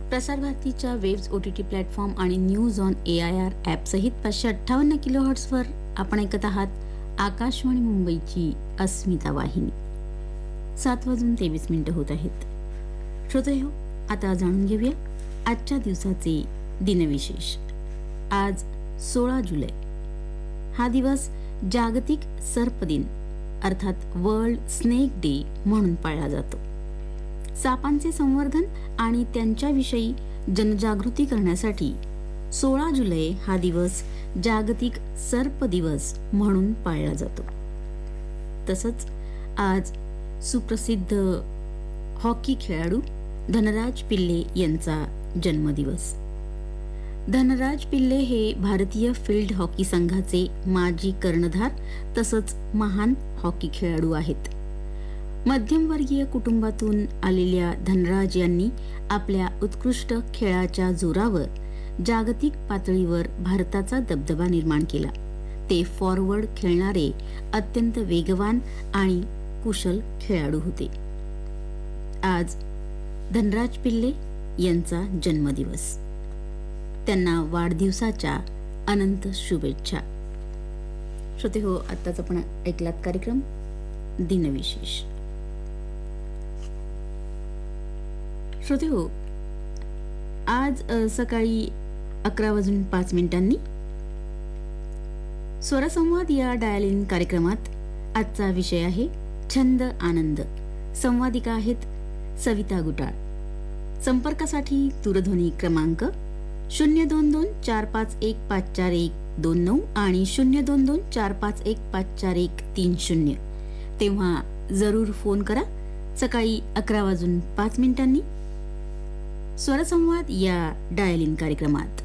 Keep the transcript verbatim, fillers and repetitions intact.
प्रसार भारतीच्या waves O T T platform आणि news on A I R ॲपसहित पाचशे अठ्ठावन्न किलो हर्ट्सवर आपण ऐकत आहात आकाशवाणी मुंबईची अस्मिता वाहिनी. सात वाजून तेवीस मिनिटं होत आहेत. श्रोतेहो, आता जाणून घेऊया आजच्या दिवसाचे दिनविशेष. आज सोळा जुलै. हा दिवस जागतिक सर्प दिन अर्थात वर्ल्ड स्नेक डे म्हणून पाळला जातो. सापांचे संवर्धन आणि त्यांच्याविषयी जनजागृती करण्यासाठी सोळा जुलै हा दिवस जागतिक सर्प दिवस म्हणून पाळला जातो. तसंच आज सुप्रसिद्ध हॉकी खेळाडू धनराज पिल्ले यांचा जन्मदिवस. धनराज पिल्ले हे भारतीय फील्ड हॉकी संघाचे माजी कर्णधार तसंच महान हॉकी खेळाडू आहेत. मध्यमवर्गीय कुटुंबातून आलेल्या धनराज यांनी आपल्या उत्कृष्ट खेळाच्या जोरावर जागतिक पातळीवर भारताचा दबदबा निर्माण केला. ते फॉरवर्ड खेळणारे अत्यंत वेगवान आणि कुशल खेळाडू होते. आज धनराज पिल्ले यांचा जन्मदिवस. त्यांना वाढदिवसाच्या अनंत शुभेच्छा. श्रोते हो, आत्ताच आपण ऐकलात कार्यक्रम दिनविशेष. श्रोते हो, आज सकाळी अकरा वाजून पाच मिनिटांनी स्वरसंवाद या डायल इन कार्यक्रमात आजचा विषय आहे छंद आनंद. संवादिका आहेत सविता गुटाळ. संपर्कासाठी दूरध्वनी क्रमांक शून्य दोन दोन चार पाच एक पाच चार एक दोन नऊ आणि शून्य दोन दोन चार पाच एक पाच चार एक तीन शून्य. तेव्हा जरूर फोन करा सकाळी अकरा वाजून पाच मिनिटांनी स्वरसंवाद या डायल इन कार्यक्रमात.